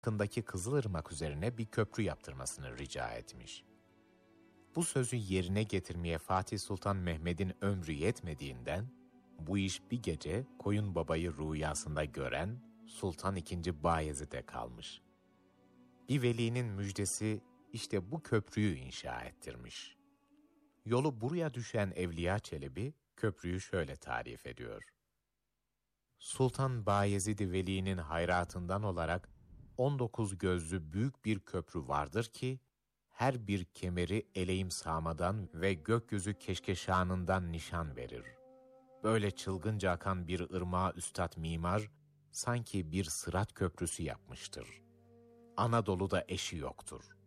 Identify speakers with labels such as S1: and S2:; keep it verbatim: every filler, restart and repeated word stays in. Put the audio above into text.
S1: yakındaki Kızılırmak üzerine bir köprü yaptırmasını rica etmiş. Bu sözü yerine getirmeye Fatih Sultan Mehmed'in ömrü yetmediğinden, bu iş bir gece Koyun Baba'yı rüyasında gören Sultan ikinci. Bayezid'e kalmış. Bir velinin müjdesi işte bu köprüyü inşa ettirmiş. Yolu buraya düşen Evliya Çelebi, köprüyü şöyle tarif ediyor. Sultan Bayezid-i Veli'nin hayratından olarak on dokuz gözlü büyük bir köprü vardır ki, her bir kemeri eleğim sağmadan ve gökyüzü keşkeşanından nişan verir. Böyle çılgınca akan bir ırmağa üstad mimar, sanki bir sırat köprüsü yapmıştır. Anadolu'da eşi yoktur.